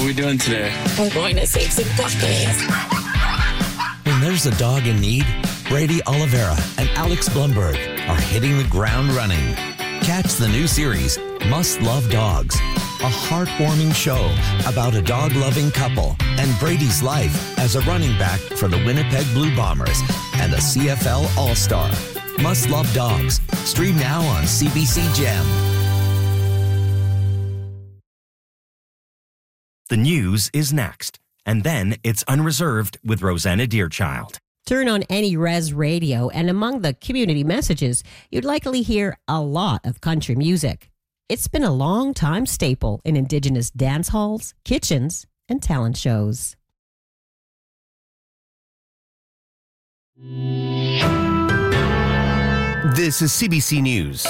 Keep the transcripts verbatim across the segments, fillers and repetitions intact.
What are we doing today? We're going to save some puppies. When there's a dog in need, Brady Oliveira and Alex Blumberg are hitting the ground running. Catch the new series, Must Love Dogs, a heartwarming show about a dog-loving couple and Brady's life as a running back for the Winnipeg Blue Bombers and a C F L All-Star. Must Love Dogs. Stream now on C B C Gem. The news is next, and then it's Unreserved with Rosanna Deerchild. Turn on any res radio, and among the community messages, you'd likely hear a lot of country music. It's been a long-time staple in Indigenous dance halls, kitchens, and talent shows. This is C B C News.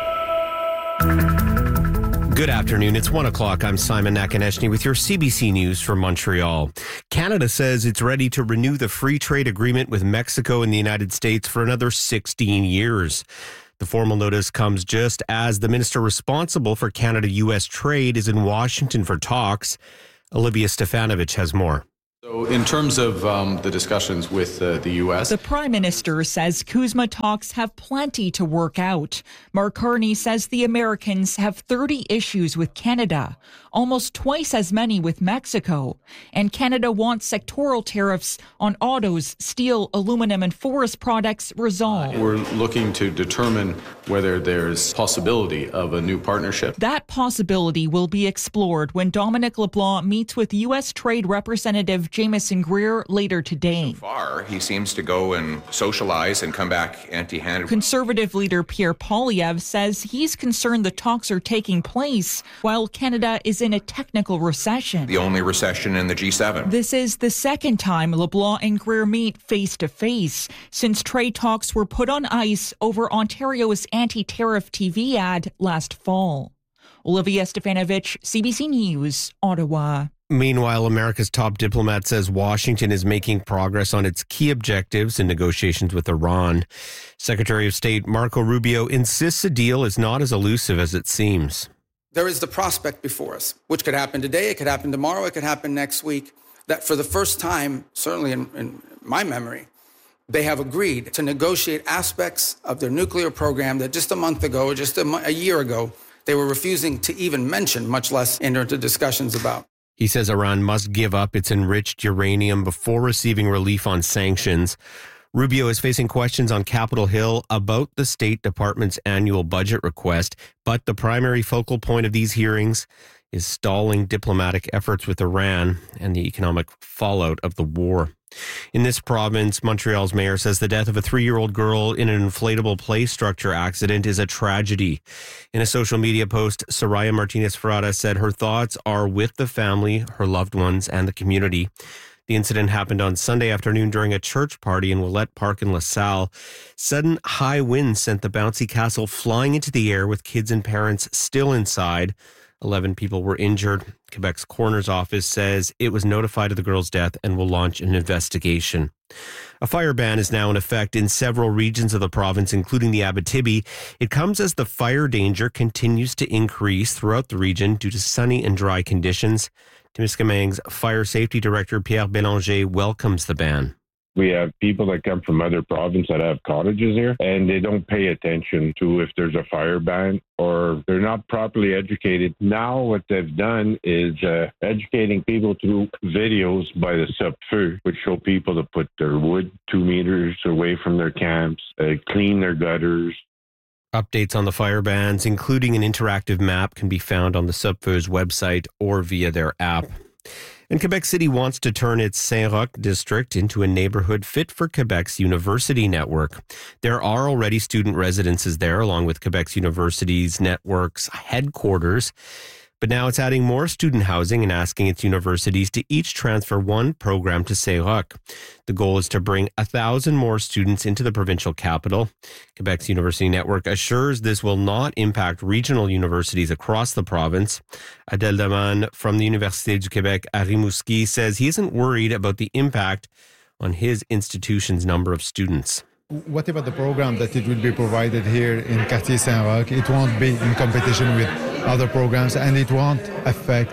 Good afternoon. It's one o'clock. I'm Simon Nakaneshny with your C B C News from Montreal. Canada says it's ready to renew the free trade agreement with Mexico and the United States for another sixteen years. The formal notice comes just as the minister responsible for Canada-U S trade is in Washington for talks. Olivia Stefanovich has more. So in terms of um, the discussions with uh, the U S, the Prime Minister says CUSMA talks have plenty to work out. Mark Carney says the Americans have thirty issues with Canada, almost twice as many with Mexico. And Canada wants sectoral tariffs on autos, steel, aluminum, and forest products resolved. We're looking to determine whether there's possibility of a new partnership. That possibility will be explored when Dominic LeBlanc meets with U S Trade Representative Jamieson Greer later today. So far, he seems to go and socialize and come back empty-handed. Conservative leader Pierre Poilievre says he's concerned the talks are taking place while Canada is in a technical recession. The only recession in the G seven. This is the second time LeBlanc and Greer meet face-to-face since trade talks were put on ice over Ontario's anti-tariff T V ad last fall. Olivia Stefanovich, C B C News, Ottawa. Meanwhile, America's top diplomat says Washington is making progress on its key objectives in negotiations with Iran. Secretary of State Marco Rubio insists a deal is not as elusive as it seems. There is the prospect before us, which could happen today, it could happen tomorrow, it could happen next week, that for the first time, certainly in, in my memory, they have agreed to negotiate aspects of their nuclear program that just a month ago or just a, a year ago, they were refusing to even mention, much less enter into discussions about. He says Iran must give up its enriched uranium before receiving relief on sanctions. Rubio is facing questions on Capitol Hill about the State Department's annual budget request, but the primary focal point of these hearings is stalling diplomatic efforts with Iran and the economic fallout of the war. In this province, Montreal's mayor says the death of a three-year-old girl in an inflatable play structure accident is a tragedy. In a social media post, Soraya Martinez-Ferrada said her thoughts are with the family, her loved ones, and the community. The incident happened on Sunday afternoon during a church party in Willette Park in LaSalle. Sudden high winds sent the bouncy castle flying into the air with kids and parents still inside. Eleven people were injured. Quebec's coroner's office says it was notified of the girl's death and will launch an investigation. A fire ban is now in effect in several regions of the province, including the Abitibi. It comes as the fire danger continues to increase throughout the region due to sunny and dry conditions. Témiscamingue's Fire Safety Director Pierre Bélanger welcomes the ban. We have people that come from other provinces that have cottages here, and they don't pay attention to if there's a fire ban or they're not properly educated. Now what they've done is uh, educating people through videos by the Sub-Feu, which show people to put their wood two meters away from their camps, uh, clean their gutters. Updates on the fire bans, including an interactive map, can be found on the Sub-Feu's website or via their app. And Quebec City wants to turn its Saint-Roch district into a neighborhood fit for Quebec's university network. There are already student residences there, along with Quebec's university's network's headquarters. But now it's adding more student housing and asking its universities to each transfer one program to Saint-Roch. The goal is to bring a thousand more students into the provincial capital. Quebec's university network assures this will not impact regional universities across the province. Adèle Daman from the Université du Québec à Rimouski says he isn't worried about the impact on his institution's number of students. What about the program that it will be provided here in Quartier Saint-Roch? It won't be in competition with other programs, and it won't affect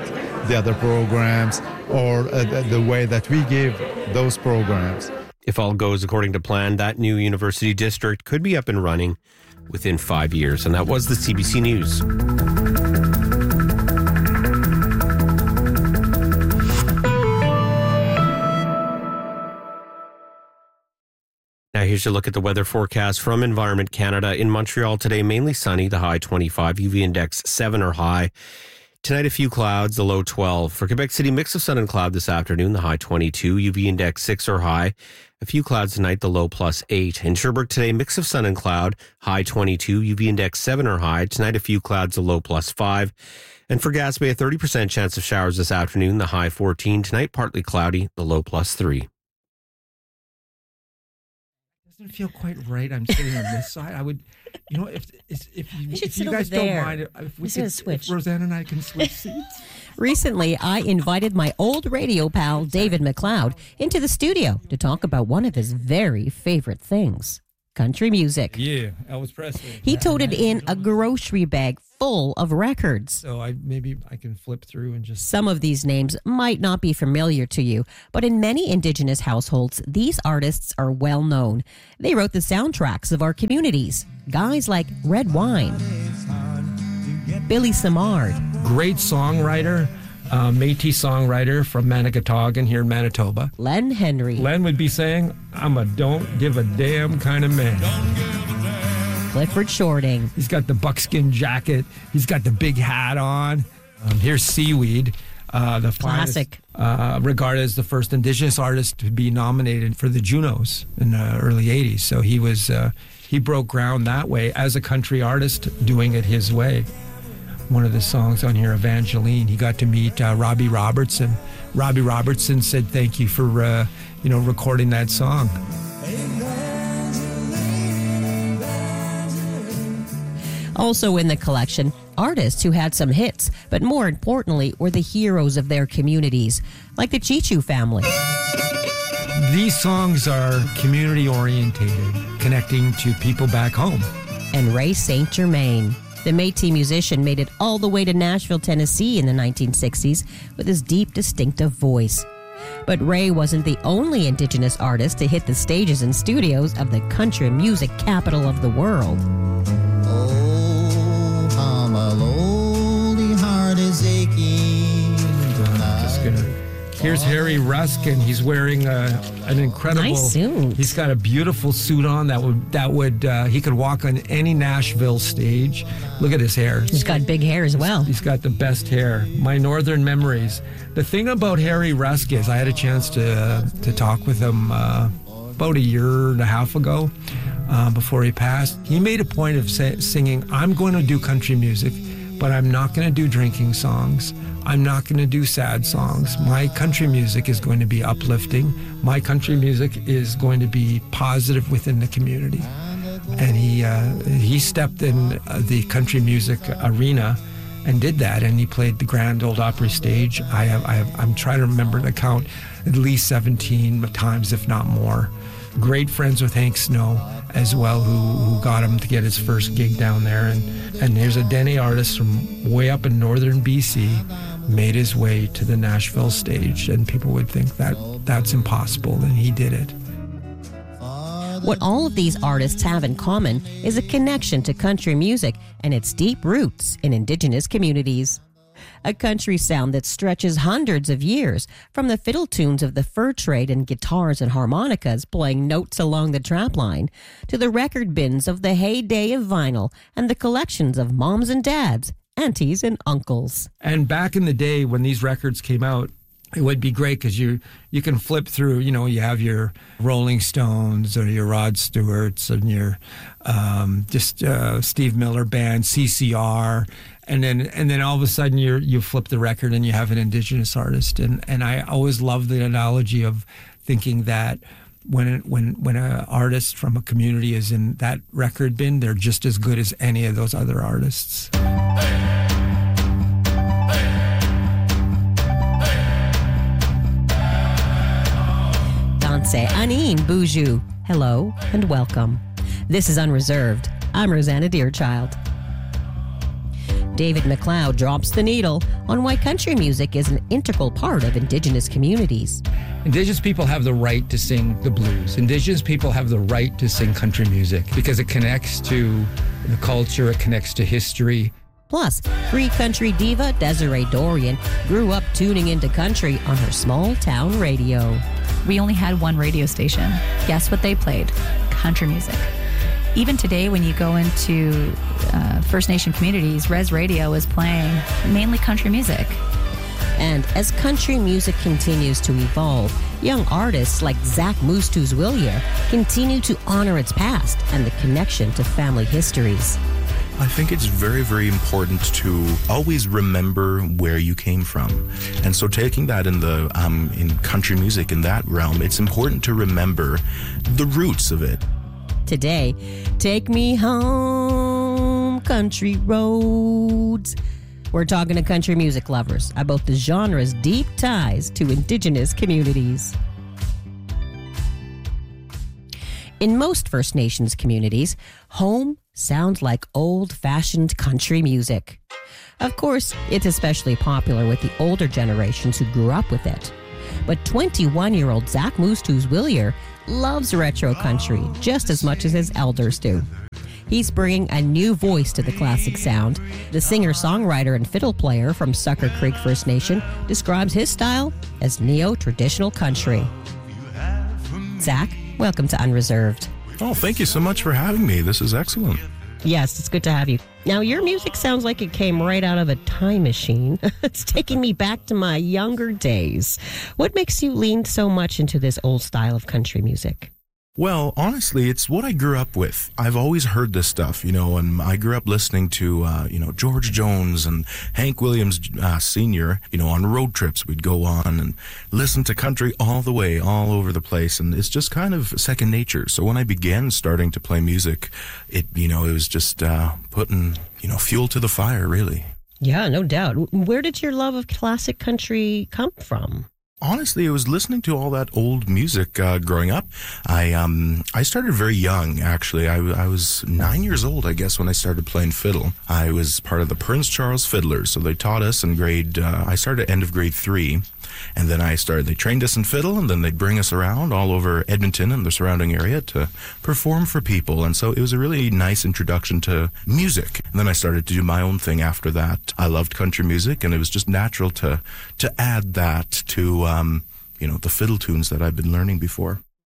the other programs or uh, the, the way that we give those programs. If all goes according to plan, that new university district could be up and running within five years. And that was the C B C News. Now here's your look at the weather forecast from Environment Canada. In Montreal today, mainly sunny, the high twenty-five, U V index seven or high. Tonight, a few clouds, the low twelve. For Quebec City, mix of sun and cloud this afternoon, the high twenty-two, U V index six or high. A few clouds tonight, the low plus eight. In Sherbrooke today, mix of sun and cloud, high twenty-two, U V index seven or high. Tonight, a few clouds, the low plus five. And for Gaspé, a thirty percent chance of showers this afternoon, the high fourteen. Tonight, partly cloudy, the low plus three. Doesn't feel quite right. I'm sitting on this side. I would, you know, if if if you, if you guys don't mind, if we could, if Roseanne and I can switch seats. Recently, I invited my old radio pal, David McLeod, into the studio to talk about one of his very favorite things, country music. Yeah, Elvis Presley. He toted in a grocery bag full of records. So I maybe I can flip through and just... Some of these names might not be familiar to you, but in many Indigenous households, these artists are well known. They wrote the soundtracks of our communities. Guys like Red Wine, Billy Samard. Great songwriter, uh, Métis songwriter from Manigatagan here in Manitoba. Len Henry. Len would be saying, I'm a don't give a damn kind of man. Clifford Shorting. He's got the buckskin jacket. He's got the big hat on. Um, here's Seaweed, uh, the classic, finest, uh, regarded as the first Indigenous artist to be nominated for the Junos in the early eighties. So he was uh, he broke ground that way as a country artist, doing it his way. One of the songs on here, Evangeline, he got to meet uh, Robbie Robertson. Robbie Robertson said thank you for uh, you know recording that song. Also in the collection, artists who had some hits, but more importantly, were the heroes of their communities, like the Chichu family. These songs are community orientated, connecting to people back home. And Ray Saint Germain. The Métis musician made it all the way to Nashville, Tennessee in the nineteen sixties with his deep, distinctive voice. But Ray wasn't the only Indigenous artist to hit the stages and studios of the country music capital of the world. Oh, how my lonely heart is aching tonight. Just gonna... Here's Harry Ruskin. He's wearing a, an incredible nice suit. He's got a beautiful suit on that would that would uh, he could walk on any Nashville stage. Look at his hair. He's got big hair as well. He's got the best hair. My Northern Memories. The thing about Harry Ruskin is I had a chance to uh, to talk with him uh, about a year and a half ago uh, before he passed. He made a point of say, singing, "I'm going to do country music, but I'm not going to do drinking songs. I'm not going to do sad songs. My country music is going to be uplifting. My country music is going to be positive within the community." And he uh, he stepped in uh, the country music arena and did that. And he played the Grand Ole Opry stage. I have, I have, I'm trying to remember the count, at least seventeen times, if not more. Great friends with Hank Snow as well, who, who got him to get his first gig down there. And, and there's a Dene artist from way up in northern B C made his way to the Nashville stage, and people would think that that's impossible, and he did it. What all of these artists have in common is a connection to country music and its deep roots in Indigenous communities. A country sound that stretches hundreds of years, from the fiddle tunes of the fur trade and guitars and harmonicas playing notes along the trapline, to the record bins of the heyday of vinyl and the collections of moms and dads, aunties and uncles. And back in the day when these records came out, it would be great because you you can flip through, you know, you have your Rolling Stones or your Rod Stewarts and your um, just uh, Steve Miller Band, C C R, and then and then all of a sudden you you flip the record and you have an Indigenous artist. And, and I always love the analogy of thinking that when when when an artist from a community is in that record bin, they're just as good as any of those other artists. Danse Anine Boujou. Hello and welcome. This is Unreserved. I'm Rosanna Deerchild. David McLeod drops the needle on why country music is an integral part of Indigenous communities. Indigenous people have the right to sing the blues. Indigenous people have the right to sing country music because it connects to the culture, it connects to history. Plus, free country diva Desiree Dorian grew up tuning into country on her small town radio. We only had one radio station. Guess what they played? Country music. Even today, when you go into uh, First Nation communities, Res Radio is playing mainly country music. And as country music continues to evolve, young artists like Zach Moostooz-Willier continue to honor its past and the connection to family histories. I think it's very, very important to always remember where you came from. And so taking that in the um, in country music, in that realm, it's important to remember the roots of it. Today, take me home, country roads. We're talking to country music lovers about the genre's deep ties to Indigenous communities. In most First Nations communities, home sounds like old-fashioned country music. Of course, it's especially popular with the older generations who grew up with it. But twenty-one-year-old Zach Moostooz-Willier loves retro country just as much as his elders do. He's bringing a new voice to the classic sound. The singer-songwriter and fiddle player from Sucker Creek First Nation describes his style as neo-traditional country. Zach, welcome to Unreserved. Oh, thank you so much for having me. This is excellent. Yes, it's good to have you. Now, your music sounds like it came right out of a time machine. It's taking me back to my younger days. What makes you lean so much into this old style of country music? Well, honestly, it's what I grew up with. I've always heard this stuff, you know, and I grew up listening to, uh, you know, George Jones and Hank Williams uh, Senior You know, on road trips we'd go on and listen to country all the way, all over the place. And it's just kind of second nature. So when I began starting to play music, it, you know, it was just uh, putting, you know, fuel to the fire, really. Yeah, no doubt. Where did your love of classic country come from? Honestly, I was listening to all that old music uh, growing up. I um I started very young, actually. I, I was nine years old, I guess, when I started playing fiddle. I was part of the Prince Charles Fiddlers, so they taught us in grade, uh, I started at end of grade three, and then I started, they trained us in fiddle, and then they'd bring us around all over Edmonton and the surrounding area to perform for people, and so it was a really nice introduction to music. And then I started to do my own thing after that. I loved country music, and it was just natural to, to add that to... Um, you know, the fiddle tunes that I've been learning before.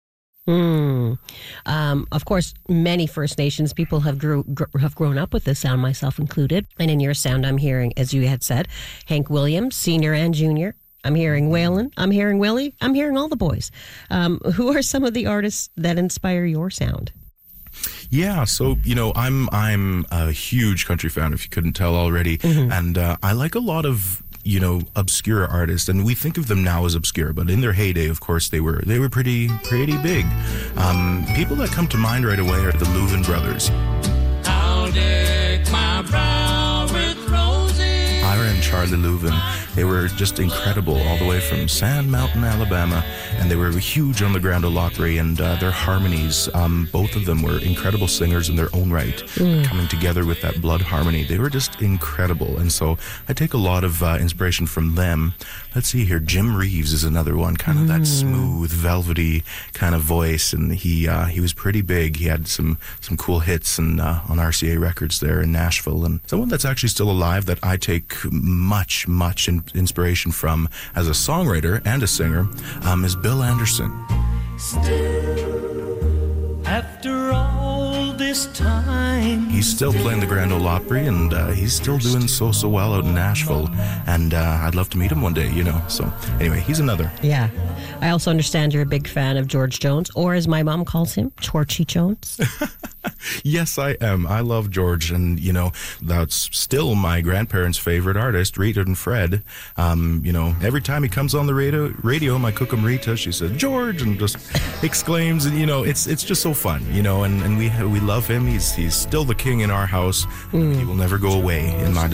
Mm. Um, of course, many First Nations people have grew gr- have grown up with this sound, myself included. And in your sound, I'm hearing, as you had said, Hank Williams, Senior and Junior. I'm hearing Waylon. I'm hearing Willie. I'm hearing all the boys. Um, who are some of the artists that inspire your sound? Yeah, so, you know, I'm I'm a huge country fan, if you couldn't tell already. Mm-hmm. And uh, I like a lot of, you know, obscure artists, and we think of them now as obscure, but in their heyday, of course, they were they were pretty pretty big. Um, people that come to mind right away are the Louvin Brothers. I'll deck my brow with roses. Ira and Charlie Louvin, they were just incredible, all the way from Sand Mountain, Alabama, and they were huge on the Grand Ole Opry, and uh, their harmonies, um, both of them were incredible singers in their own right, mm. coming together with that blood harmony. They were just incredible, and so I take a lot of uh, inspiration from them. Let's see here, Jim Reeves is another one, kind of mm. that smooth, velvety kind of voice, and he uh, he was pretty big. He had some some cool hits and uh, on R C A Records there in Nashville, and someone that's actually still alive that I take much, much in- inspiration from as a songwriter and a singer um, is Bill Anderson. Still, after all this time, he's still playing the Grand Ole Opry, and uh, he's still doing so, so well out in Nashville, and uh, I'd love to meet him one day, you know. So anyway, he's another. Yeah. I also understand you're a big fan of George Jones, or as my mom calls him, Georgie Jones. Yes, I am. I love George, and, you know, that's still my grandparents' favorite artist, Rita and Fred. Um, you know, every time he comes on the radio, radio my cookum Rita, she said, George, and just exclaims, and, you know, it's it's just so fun, you know, and, and we we love him. He's, he's still the king in our house. Mm. He will never go away in my